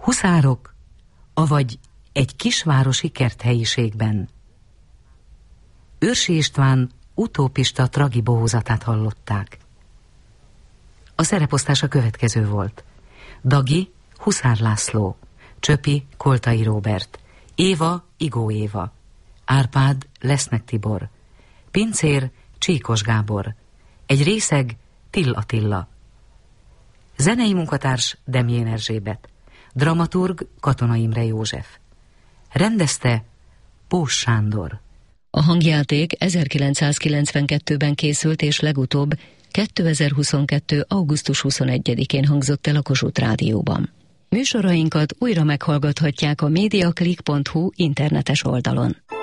Huszárok, avagy egy kisvárosi kerthelyiségben. Őrsi István utópista tragibohózatát hallották. A szereposztás a következő volt. Dagi, Huszár László, Csöpi, Koltai Róbert, Éva, Igó Éva, Árpád, Lesznek Tibor, Pincér, Csíkos Gábor, egy részeg, Till Attila. Zenei munkatárs Demjén Erzsébet, dramaturg Katona Imre József. Rendezte Pós Sándor. A hangjáték 1992-ben készült, és legutóbb 2022. augusztus 21-én hangzott el a Kossuth Rádióban. Műsorainkat újra meghallgathatják a mediaclick.hu internetes oldalon.